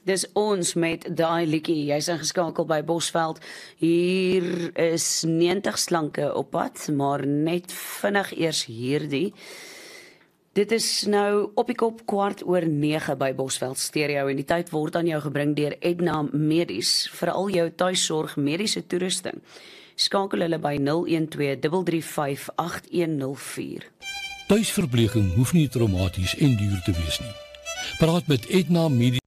Dis ons met daai liedjie. Jy's ingeskakel by Bosveld. Hier is 90 slanke op pad, maar net vinnig eers hierdie. Dit is nou op die kop 8:15 by Bosveld Stereo en die tyd word aan jou gebring deur Edna Medies, vir al jou tuisorg mediese toerusting. Skakel hulle by 012 335 8104. Tuisverpleging hoef nie traumaties en duur te wees nie. Praat met Edna Medies